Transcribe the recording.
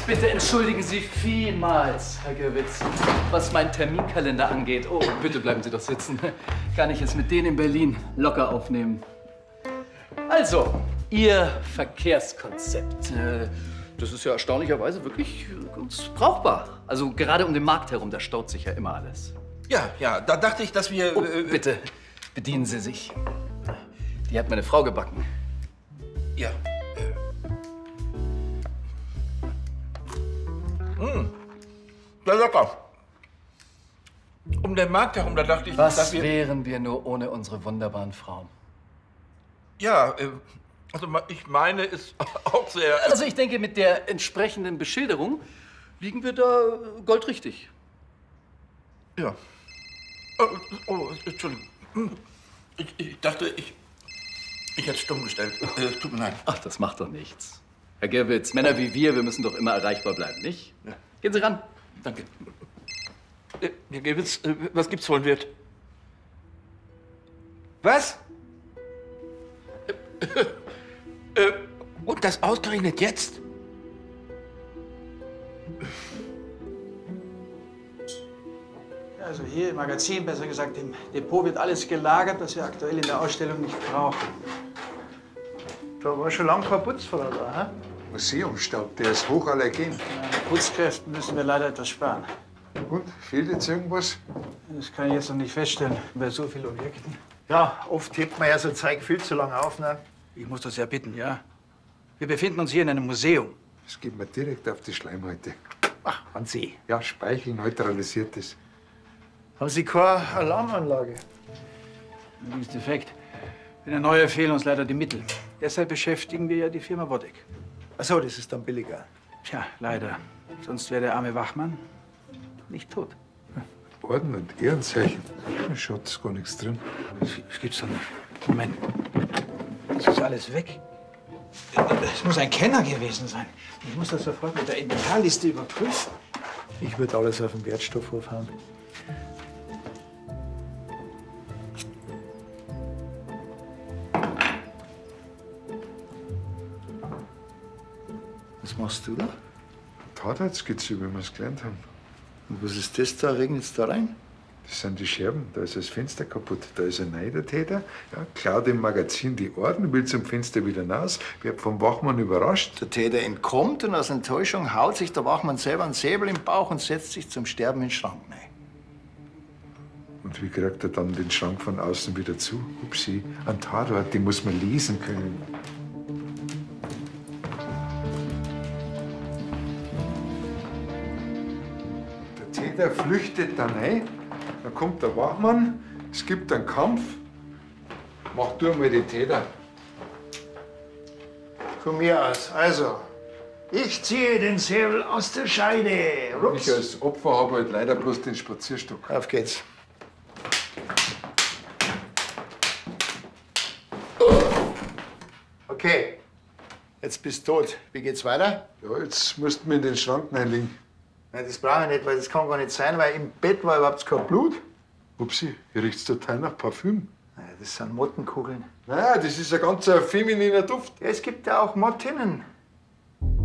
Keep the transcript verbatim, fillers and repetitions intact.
Bitte entschuldigen Sie vielmals, Herr Gewitz, was meinen Terminkalender angeht. Oh, bitte bleiben Sie doch sitzen. Kann ich es mit denen in Berlin locker aufnehmen? Also, Ihr Verkehrskonzept. Äh, das ist ja erstaunlicherweise wirklich ganz brauchbar. Also gerade um den Markt herum, da staut sich ja immer alles. Ja, ja, da dachte ich, dass wir... Oh, äh, bitte, bedienen Sie sich. Die hat meine Frau gebacken. Ja. Mmh. Sehr lecker. Um den Markt herum, da dachte ich, Was dass wir... wären wir nur ohne unsere wunderbaren Frauen? Ja, äh, also ich meine, ist auch sehr... Also ich denke, mit der entsprechenden Beschilderung liegen wir da goldrichtig. Ja. Oh, oh, Entschuldigung. Ich, ich dachte, ich... Ich hätte stumm gestellt. Äh, tut mir leid. Ach, das macht doch nichts. Herr Gerwitz, Männer wie wir, wir müssen doch immer erreichbar bleiben, nicht? Ja. Gehen Sie ran. Danke. Äh, Herr Gewitz, äh, was gibt's von Wirt? Was? Äh, äh, und das ausgerechnet jetzt? Also hier im Magazin, besser gesagt im Depot, wird alles gelagert, das wir aktuell in der Ausstellung nicht brauchen. Da war schon lange kein Putzfrau da, hä? Museumsstaub, der ist hochallergen. An Putzkräften müssen wir leider etwas sparen. Und, fehlt jetzt irgendwas? Das kann ich jetzt noch nicht feststellen, bei so vielen Objekten. Ja, oft hebt man ja so Zeug viel zu lange auf, ne? Ich muss das ja bitten, ja? Wir befinden uns hier in einem Museum. Das geht mir direkt auf die Schleimhäute. Ach, an See. Ja, Speichel neutralisiert es. Haben Sie keine Alarmanlage? Die ist defekt. Für eine neue fehlen uns leider die Mittel. Deshalb beschäftigen wir ja die Firma Wodek. Ach so, das ist dann billiger. Tja, leider. Sonst wäre der arme Wachmann nicht tot. Orden und Ehrenzeichen. Da schaut gar nichts drin. Das, das gibt's doch nicht. Moment. Das ist alles weg. Es muss ein Kenner gewesen sein. Ich muss das sofort mit der Inventarliste überprüfen. Ich würde alles auf den Wertstoffhof haben. Was machst du da? Tatortskizze, wie wir es gelernt haben. Und was ist das da? Regnet's da rein? Das sind die Scherben. Da ist das Fenster kaputt. Da ist ein Neidertäter. Ja, klaut im Magazin die Orden, will zum Fenster wieder hinaus, wird vom Wachmann überrascht. Der Täter entkommt und aus Enttäuschung haut sich der Wachmann selber einen Säbel im Bauch und setzt sich zum Sterben in den Schrank rein. Und wie kriegt er dann den Schrank von außen wieder zu? Upsi, ein Tatort, den muss man lesen können. Der Täter flüchtet dann ein, dann kommt der Wachmann, es gibt einen Kampf. Mach du mal den Täter. Von mir aus. Also, ich ziehe den Säbel aus der Scheide. Rups. Ich als Opfer habe halt leider bloß den Spazierstock. Auf geht's. Okay, jetzt bist du tot. Wie geht's weiter? Ja, jetzt müssten wir in den Schrank reinlegen. Nein, das brauche ich nicht, weil das kann gar nicht sein, weil im Bett war überhaupt kein Blut. Upsi, hier riecht's total nach Parfüm. Naja, das sind Mottenkugeln. Naja, das ist ein ganz femininer Duft. Ja, es gibt ja auch Mottinnen.